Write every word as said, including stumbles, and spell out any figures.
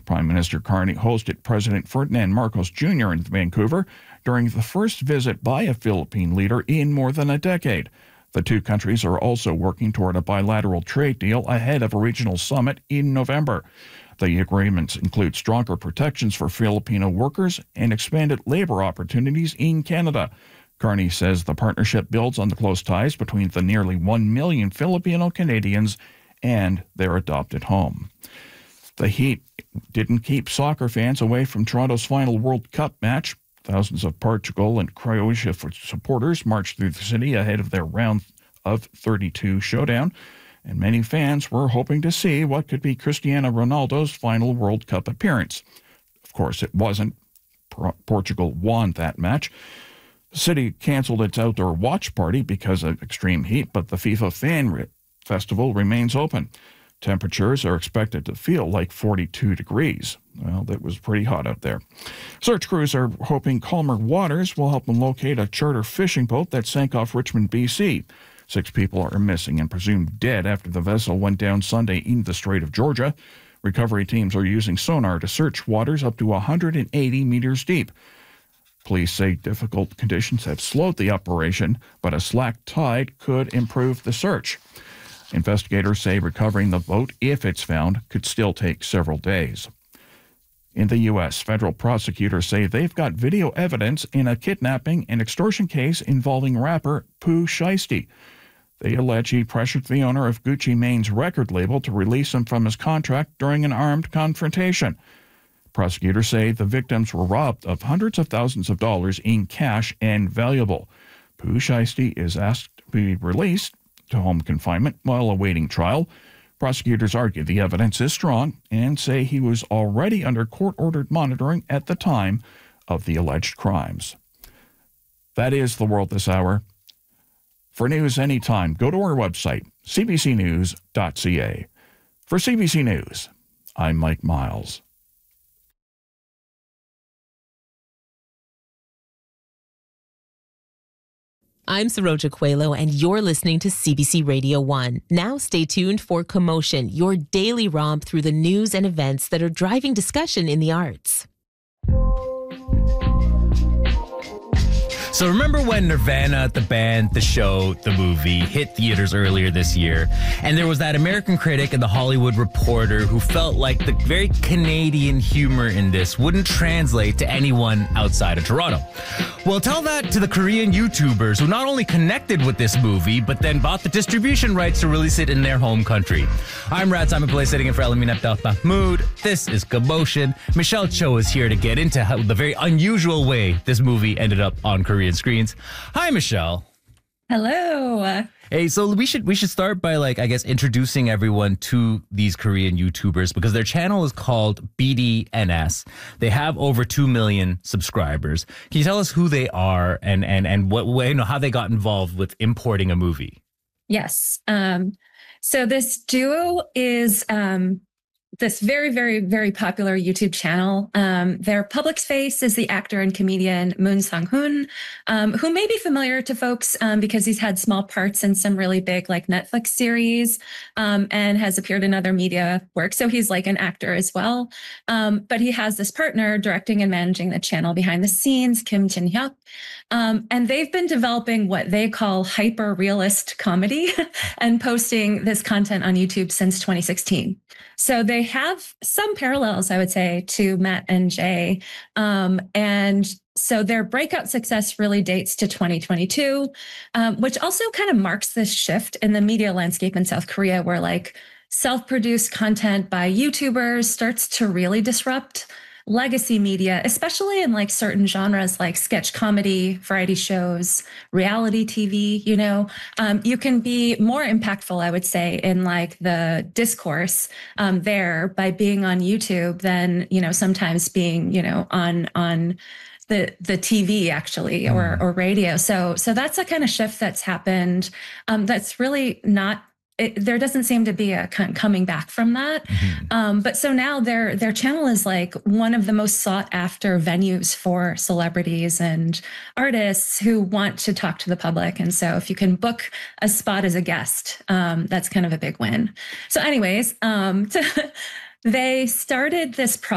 Prime Minister Carney hosted President Ferdinand Marcos Junior in Vancouver during the first visit by a Philippine leader in more than a decade. The two countries are also working toward a bilateral trade deal ahead of a regional summit in November. The agreements include stronger protections for Filipino workers and expanded labor opportunities in Canada. Carney says the partnership builds on the close ties between the nearly one million Filipino Canadians and their adopted home. The heat didn't keep soccer fans away from Toronto's final World Cup match. Thousands of Portugal and Croatia supporters marched through the city ahead of their round of thirty-two showdown, and many fans were hoping to see what could be Cristiano Ronaldo's final World Cup appearance. Of course, it wasn't. Portugal won that match. The city canceled its outdoor watch party because of extreme heat, but the FIFA Fan Festival remains open. Temperatures are expected to feel like forty-two degrees. Well, it was pretty hot out there. Search crews are hoping calmer waters will help them locate a charter fishing boat that sank off Richmond, B C. Six people are missing and presumed dead after the vessel went down Sunday in the Strait of Georgia. Recovery teams are using sonar to search waters up to one hundred eighty meters deep. Police say difficult conditions have slowed the operation, but a slack tide could improve the search. Investigators say recovering the boat, if it's found, could still take several days. In the U S, federal prosecutors say they've got video evidence in a kidnapping and extortion case involving rapper Pooh Shiesty. They allege he pressured the owner of Gucci Mane's record label to release him from his contract during an armed confrontation. Prosecutors say the victims were robbed of hundreds of thousands of dollars in cash and valuable. Pooh Shiesty is asked to be released to home confinement while awaiting trial. Prosecutors argue the evidence is strong and say he was already under court-ordered monitoring at the time of the alleged crimes. That is the world this hour. For news anytime, go to our website, c b c news dot c a. For C B C News, I'm Mike Miles. I'm Saroja Coelho, and you're listening to C B C Radio one. Now stay tuned for Commotion, your daily romp through the news and events that are driving discussion in the arts. So remember when Nirvana, the band, the show, the movie, hit theaters earlier this year? And there was that American critic and the Hollywood Reporter who felt like the very Canadian humor in this wouldn't translate to anyone outside of Toronto. Well, tell that to the Korean YouTubers who not only connected with this movie, but then bought the distribution rights to release it in their home country. I'm Rad Simon Pillay, sitting in for Elamin Abdel Mahmoud. This is Commotion. Michelle Cho is here to get into how, the very unusual way this movie ended up on Korean screens. Hi, Michelle. Hello. Hey, so we should we should start by, like, I guess, introducing everyone to these Korean YouTubers, because their channel is called B D N S. They have over two million subscribers. Can you tell us who they are and and and what way, you know, how they got involved with importing a movie? Yes. Um, so this duo is um, this very, very, very popular YouTube channel. Um, their public face is the actor and comedian Moon Sang-hoon, um, who may be familiar to folks um, because he's had small parts in some really big, like, Netflix series um, and has appeared in other media work. So he's like an actor as well. Um, but he has this partner directing and managing the channel behind the scenes, Kim Jin-hyuk. Um, and they've been developing what they call hyper-realist comedy and posting this content on YouTube since twenty sixteen. So they have some parallels, I would say, to Matt and Jay. Um, and so their breakout success really dates to twenty twenty-two, um, which also kind of marks this shift in the media landscape in South Korea, where, like, self-produced content by YouTubers starts to really disrupt legacy media, especially in, like, certain genres like sketch comedy, variety shows, reality T V. You know, um, you can be more impactful, I would say, in, like, the discourse um, there by being on YouTube than, you know, sometimes being, you know, on on the the T V actually, or or radio. So so that's a kind of shift that's happened. Um, that's really not. It, there doesn't seem to be a kind of coming back from that. Mm-hmm. Um, but so now their their channel is like one of the most sought after venues for celebrities and artists who want to talk to the public. And so if you can book a spot as a guest, um, that's kind of a big win. So anyways, um, to, they started this project